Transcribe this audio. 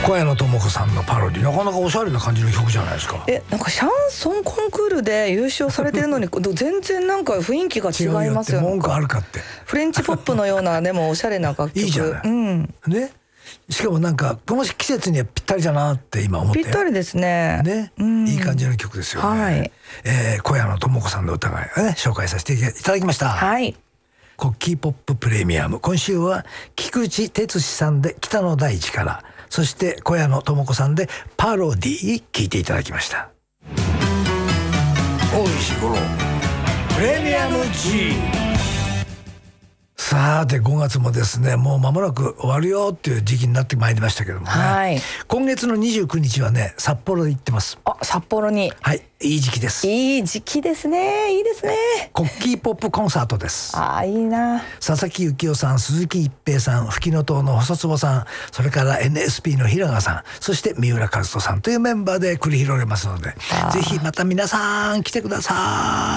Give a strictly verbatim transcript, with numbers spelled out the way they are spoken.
小谷野智子さんのパロディ、なかなかおしゃれな感じの曲じゃないですか。 え、なんかシャンソンコンクールで優勝されてるのに全然なんか雰囲気が違いますよね。 文句あるかって。 フレンチポップのようなでもおしゃれな楽曲。 いいじゃない、 うん、 ね。しかもなんかこの季節にはぴったりだなって今思って。 ぴったりですね。 ね、うん、いい感じの曲ですよね。 はい。 えー、小谷野智子さんの歌が、ね、紹介させていただきました。 はい。 コッキーポッププレミアム、今週は菊池哲司さんで北の大地から、そして小谷野智子さんでパロディ聞いていただきました。大石五郎プレミアム G。 さてごがつもですね、もう間もなく終わるよっていう時期になってまいりましたけどもね、はい、今月のにじゅうくにちはね札幌で行ってます。 あ、札幌に。 はい、いい時期です。 いい時期ですね。いいですね。 コッキーポップコンサートです。 ああ、いいな。 佐々木幸雄さん、鈴木一平さん、吹きの塔の細坪さん、それから エヌエスピー の平賀さん、そして三浦和人さんというメンバーで繰り広げますので、ぜひまた皆さん来てください。